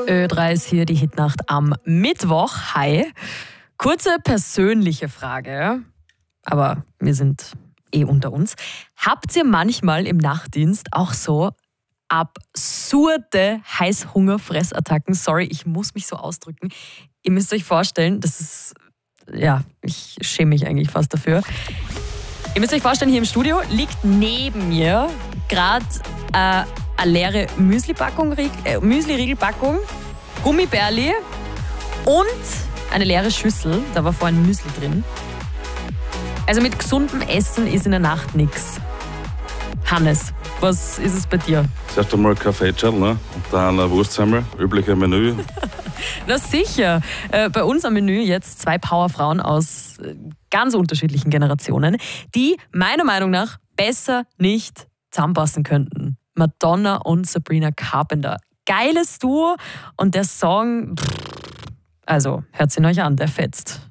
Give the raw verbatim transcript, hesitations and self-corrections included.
Ö drei ist hier die Hitnacht am Mittwoch. Hi. Kurze persönliche Frage, aber wir sind eh unter uns. Habt ihr manchmal im Nachtdienst auch so absurde Heißhungerfressattacken? Sorry, ich muss mich so ausdrücken. Ihr müsst euch vorstellen, das ist, ja, ich schäme mich eigentlich fast dafür. Ihr müsst euch vorstellen, hier im Studio liegt neben mir gerade äh, eine leere Müsli-Packung, äh, Müsli-Riegelpackung, Gummibärli und eine leere Schüssel. Da war vorhin Müsli drin. Also mit gesundem Essen ist in der Nacht nichts. Hannes, was ist es bei dir? Zuerst einmal Kaffeeschal, ne? Und dann ein Wurstsemmel, üblicher Menü. Na sicher. Äh, bei uns am Menü jetzt zwei Powerfrauen aus äh, ganz unterschiedlichen Generationen, die meiner Meinung nach besser nicht zusammenpassen könnten. Madonna und Sabrina Carpenter. Geiles Duo und der Song, pff, also hört ihn euch an, der fetzt.